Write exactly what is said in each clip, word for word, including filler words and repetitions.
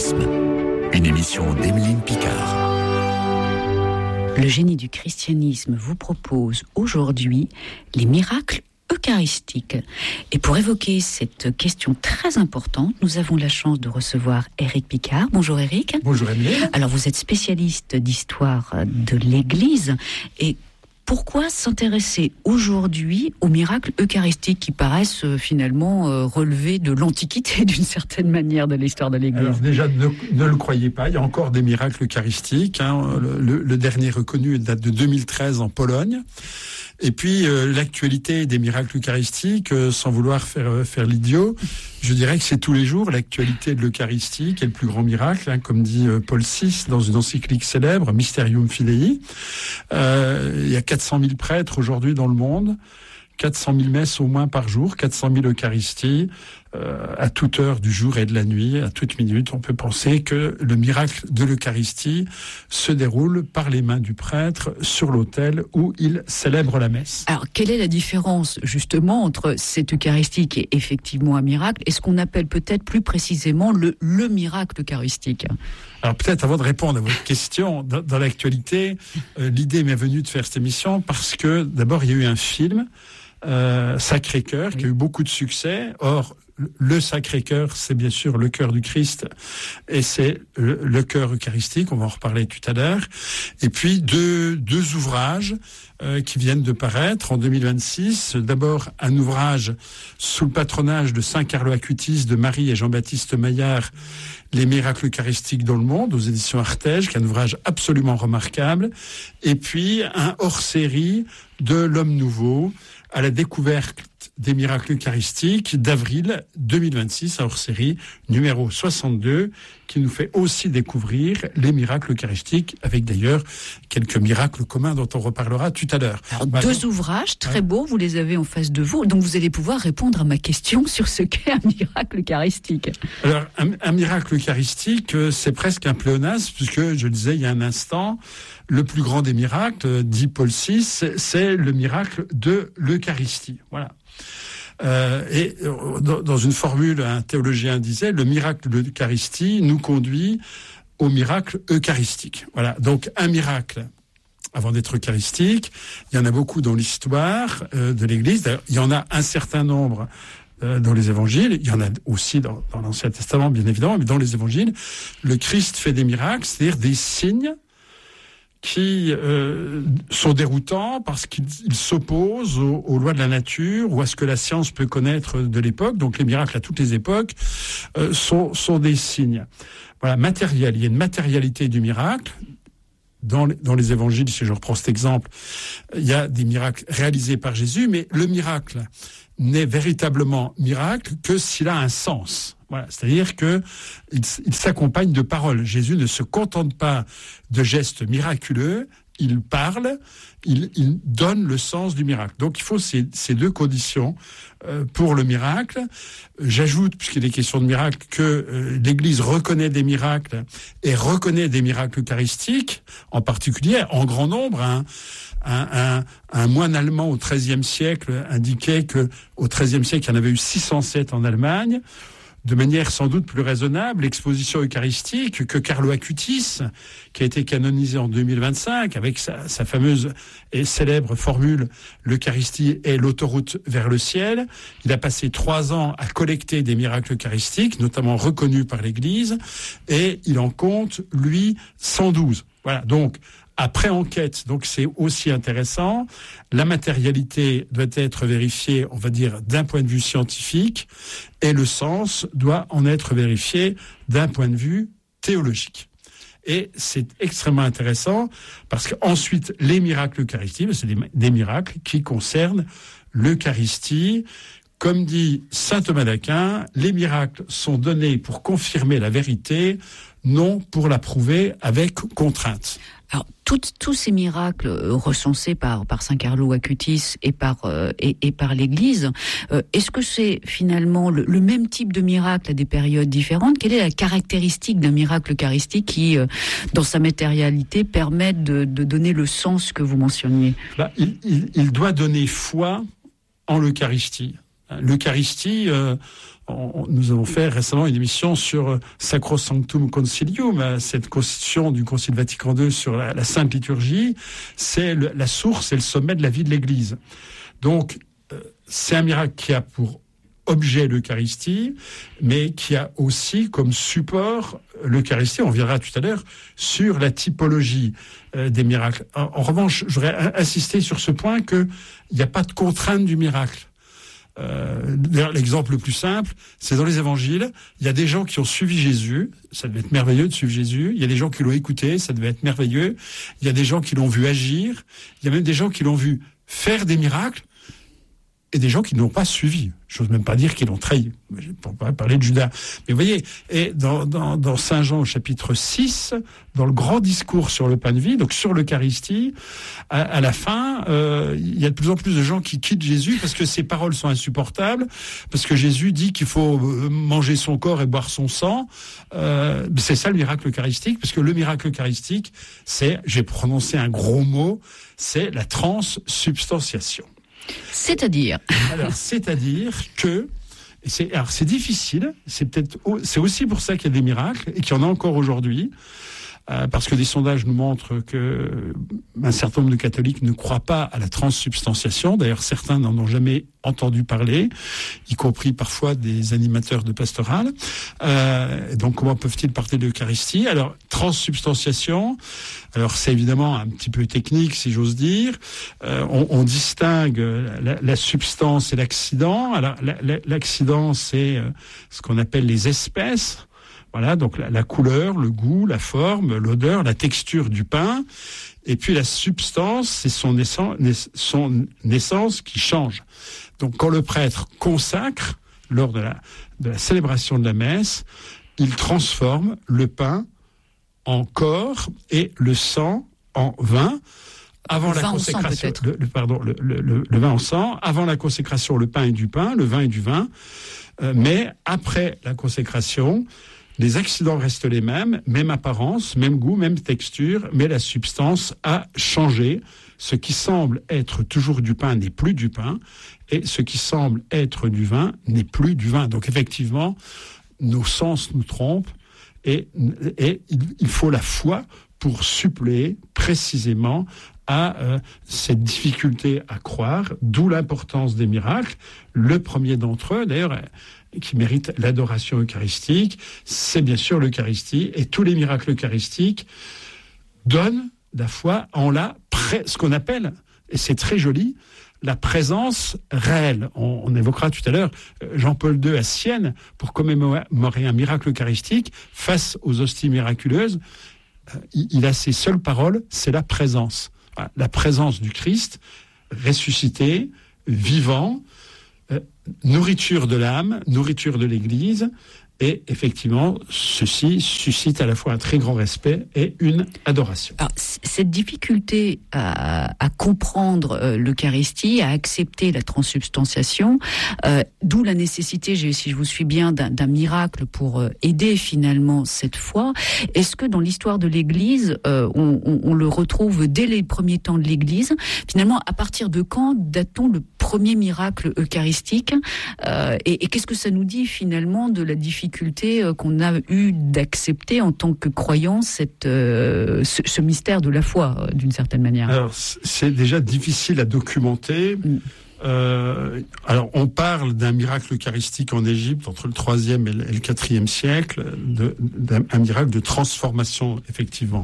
christianisme, une émission d'Émeline Picard. Le génie du christianisme vous propose aujourd'hui les miracles eucharistiques. Et pour évoquer cette question très importante, nous avons la chance de recevoir Éric Picard. Bonjour Éric. Bonjour Émeline. Alors vous êtes spécialiste d'histoire de l'Église et pourquoi s'intéresser aujourd'hui aux miracles eucharistiques qui paraissent euh, finalement euh, relever de l'Antiquité d'une certaine manière de l'histoire de l'Église? Alors déjà, ne, ne le croyez pas, il y a encore des miracles eucharistiques. Hein. Le, le, le dernier reconnu date de deux mille treize en Pologne. Et puis euh, l'actualité des miracles eucharistiques, euh, sans vouloir faire euh, faire l'idiot, je dirais que c'est tous les jours l'actualité de l'Eucharistie qui est le plus grand miracle, hein, comme dit euh, Paul six dans une encyclique célèbre, Mysterium Fidei. Euh, il y a quatre cent mille prêtres aujourd'hui dans le monde, quatre cent mille messes au moins par jour, quatre cent mille Eucharisties, euh, à toute heure du jour et de la nuit, à toute minute. On peut penser que le miracle de l'Eucharistie se déroule par les mains du prêtre sur l'autel où il célèbre la messe. Alors, quelle est la différence, justement, entre cette Eucharistie qui est effectivement un miracle et ce qu'on appelle peut-être plus précisément le, le miracle eucharistique? Alors peut-être avant de répondre à votre question, dans, dans l'actualité, euh, l'idée m'est venue de faire cette émission parce que d'abord il y a eu un film, euh, Sacré-Cœur, qui a eu beaucoup de succès. Or, le Sacré-Cœur, c'est bien sûr le cœur du Christ et c'est le, le cœur eucharistique, on va en reparler tout à l'heure. Et puis deux, deux ouvrages euh, qui viennent de paraître en deux mille vingt-six. D'abord un ouvrage sous le patronage de Saint Carlo Acutis, de Marie et Jean-Baptiste Maillard, Les miracles eucharistiques dans le monde, aux éditions Artege, qui est un ouvrage absolument remarquable. Et puis un hors-série de l'Homme Nouveau, à la découverte des miracles eucharistiques d'avril deux mille vingt-six, un hors-série numéro soixante-deux, qui nous fait aussi découvrir les miracles eucharistiques, avec d'ailleurs quelques miracles communs dont on reparlera tout à l'heure. Alors, bah, deux donc, ouvrages très ouais. beaux, vous les avez en face de vous, donc vous allez pouvoir répondre à ma question sur ce qu'est un miracle eucharistique. Alors, un, un miracle eucharistique, c'est presque un pléonasme, puisque, je le disais il y a un instant, le plus grand des miracles, dit Paul six, c'est le miracle de l'Eucharistie. Voilà. Euh, et dans, dans une formule, un théologien disait, le miracle de l'Eucharistie nous conduit au miracle eucharistique. Voilà. Donc, un miracle, avant d'être eucharistique, il y en a beaucoup dans l'histoire euh, de l'Église. D'ailleurs, il y en a un certain nombre euh, dans les évangiles. Il y en a aussi dans, dans l'Ancien Testament, bien évidemment, mais dans les évangiles, le Christ fait des miracles, c'est-à-dire des signes qui euh, sont déroutants parce qu'ils s'opposent aux, aux lois de la nature ou à ce que la science peut connaître de l'époque. Donc les miracles à toutes les époques euh, sont, sont des signes. Voilà, matériel. Il y a une matérialité du miracle. Dans les, dans les évangiles, si je reprends cet exemple, il y a des miracles réalisés par Jésus, mais le miracle n'est véritablement miracle que s'il a un sens. Voilà, c'est-à-dire que il, il s'accompagne de paroles. Jésus ne se contente pas de gestes miraculeux, il parle, il, il donne le sens du miracle. Donc il faut ces, ces deux conditions euh, pour le miracle. J'ajoute, puisqu'il est question de miracle, que euh, l'Église reconnaît des miracles et reconnaît des miracles eucharistiques, en particulier en grand nombre. Hein. Un, un, un moine allemand au treizième siècle indiquait que au treizième siècle, il y en avait eu six cent sept en Allemagne. De manière sans doute plus raisonnable, l'exposition eucharistique que Carlo Acutis, qui a été canonisé en deux mille vingt-cinq, avec sa, sa fameuse et célèbre formule « L'Eucharistie est l'autoroute vers le ciel ». Il a passé trois ans à collecter des miracles eucharistiques, notamment reconnus par l'Église, et il en compte, lui, cent douze. Voilà, donc après enquête, donc c'est aussi intéressant, la matérialité doit être vérifiée, on va dire, d'un point de vue scientifique, et le sens doit en être vérifié d'un point de vue théologique. Et c'est extrêmement intéressant, parce qu'ensuite, les miracles eucharistiques, c'est des, des miracles qui concernent l'Eucharistie. Comme dit saint Thomas d'Aquin, les miracles sont donnés pour confirmer la vérité, non pour la prouver avec contrainte. Alors, toutes, tous ces miracles euh, recensés par, par Saint Carlo Acutis et par, euh, et, et par l'Église, euh, est-ce que c'est finalement le, le même type de miracle à des périodes différentes? Quelle est la caractéristique d'un miracle eucharistique qui, euh, dans sa matérialité, permet de, de donner le sens que vous mentionniez? Bah, il, il, il doit donner foi en l'Eucharistie. L'Eucharistie, euh, on, nous avons fait récemment une émission sur Sacrosanctum Concilium, cette constitution du Concile Vatican deux sur la, la Sainte Liturgie. C'est le, la source et le sommet de la vie de l'Église. Donc, euh, c'est un miracle qui a pour objet l'Eucharistie, mais qui a aussi comme support l'Eucharistie. On verra tout à l'heure sur la typologie euh, des miracles. En, en revanche, je voudrais insister sur ce point qu'il n'y a pas de contrainte du miracle. Euh, l'exemple le plus simple, c'est dans les évangiles. Il y a des gens qui ont suivi Jésus, ça devait être merveilleux de suivre Jésus. Il y a des gens qui l'ont écouté, ça devait être merveilleux. Il y a des gens qui l'ont vu agir. Il y a même des gens qui l'ont vu faire des miracles. Et des gens qui ne l'ont pas suivi. J'ose même pas dire qu'ils l'ont trahi. Pour pas parler de Judas. Mais vous voyez, et dans, dans, dans Saint Jean au chapitre six, dans le grand discours sur le pain de vie, donc sur l'Eucharistie, à, à la fin, euh, il y a de plus en plus de gens qui quittent Jésus parce que ses paroles sont insupportables, parce que Jésus dit qu'il faut manger son corps et boire son sang. Euh, c'est ça le miracle eucharistique, parce que le miracle eucharistique, c'est, j'ai prononcé un gros mot, c'est la transsubstantiation. C'est-à-dire Alors, c'est-à-dire que, c'est, alors c'est difficile, c'est peut-être, c'est aussi pour ça qu'il y a des miracles et qu'il y en a encore aujourd'hui, euh, parce que des sondages nous montrent que un certain nombre de catholiques ne croient pas à la transsubstantiation. D'ailleurs, certains n'en ont jamais entendu parler, y compris parfois des animateurs de pastorale. Euh, donc, comment peuvent-ils parler de l'Eucharistie ? Alors, transsubstantiation, alors c'est évidemment un petit peu technique, si j'ose dire. Euh, on, on distingue la, la substance et l'accident. Alors, la, la, l'accident, c'est ce qu'on appelle les espèces. Voilà, donc la, la couleur, le goût, la forme, l'odeur, la texture du pain. Et puis la substance, c'est son naissance, son naissance qui change. Donc quand le prêtre consacre, lors de la, de la célébration de la messe, il transforme le pain en corps et le sang en vin. Avant le la consécration, le, le, pardon, le, le, le, le vin en sang. Avant la consécration, le pain est du pain, le vin est du vin. Euh, mais après la consécration, les accidents restent les mêmes, même apparence, même goût, même texture, mais la substance a changé. Ce qui semble être toujours du pain n'est plus du pain, et ce qui semble être du vin n'est plus du vin. Donc effectivement, nos sens nous trompent, et, et il faut la foi pour suppléer précisément à euh, cette difficulté à croire, d'où l'importance des miracles. Le premier d'entre eux, d'ailleurs, qui mérite l'adoration eucharistique, c'est bien sûr l'Eucharistie, et tous les miracles eucharistiques donnent la foi en la pré- ce qu'on appelle, et c'est très joli, la présence réelle. On, on évoquera tout à l'heure Jean-Paul deux à Sienne pour commémorer un miracle eucharistique face aux hosties miraculeuses. Il, il a ses seules paroles, c'est la présence. Voilà, la présence du Christ ressuscité, vivant, euh, nourriture de l'âme, nourriture de l'Église. Et effectivement, ceci suscite à la fois un très grand respect et une adoration. Alors, cette difficulté à, à comprendre euh, l'Eucharistie, à accepter la transsubstantiation, euh, d'où la nécessité, si je vous suis bien, d'un, d'un miracle pour euh, aider finalement cette foi. Est-ce que dans l'histoire de l'Église, euh, on, on, on le retrouve dès les premiers temps de l'Église ? Finalement, à partir de quand date-t-on le premier miracle eucharistique ? euh, et, et qu'est-ce que ça nous dit finalement de la difficulté qu'on a eu d'accepter en tant que croyant cette, euh, ce, ce mystère de la foi, d'une certaine manière. Alors, c'est déjà difficile à documenter. Mm. Euh, alors, on parle d'un miracle eucharistique en Égypte entre le troisième et le quatrième siècle, de, d'un un miracle de transformation, effectivement.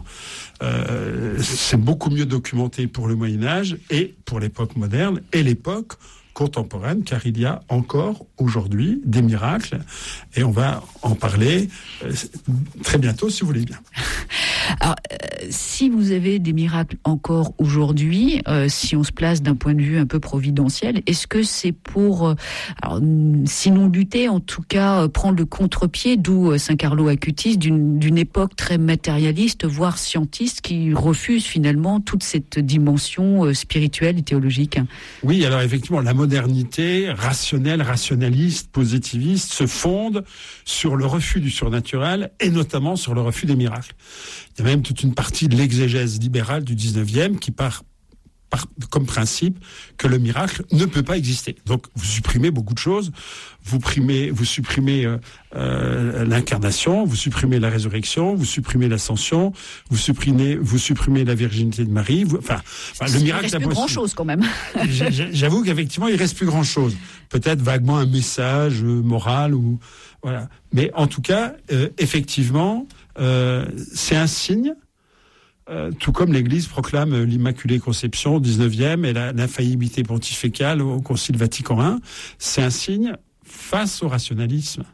Euh, c'est beaucoup mieux documenté pour le Moyen-Âge et pour l'époque moderne et l'époque contemporaine, car il y a encore aujourd'hui des miracles, et on va en parler euh, très bientôt, si vous voulez bien. Alors, euh, si vous avez des miracles encore aujourd'hui, euh, si on se place d'un point de vue un peu providentiel, est-ce que c'est pour, euh, alors, sinon lutter, en tout cas euh, prendre le contre-pied, d'où euh, Saint Carlo Acutis, d'une, d'une époque très matérialiste, voire scientiste, qui refuse finalement toute cette dimension euh, spirituelle et théologique? Oui, alors effectivement, la modernité rationnelle, rationaliste, positiviste se fonde sur le refus du surnaturel et notamment sur le refus des miracles. Il y a même toute une partie de l'exégèse libérale du dix-neuvième qui part par, comme principe que le miracle ne peut pas exister. Donc vous supprimez beaucoup de choses, vous, primez, vous supprimez euh, euh, l'incarnation, vous supprimez la résurrection, vous supprimez l'ascension, vous supprimez, vous supprimez la virginité de Marie. Vous, enfin, enfin, le miracle. Il reste plus grand chose quand même. J'avoue qu'effectivement, il reste plus grand chose. Peut-être vaguement un message euh, moral ou voilà. Mais en tout cas, euh, effectivement, euh, c'est un signe. Euh, tout comme l'Église proclame l'Immaculée Conception au dix-neuvième et la, l'infaillibilité pontificale au Concile Vatican un, c'est un signe face au rationalisme.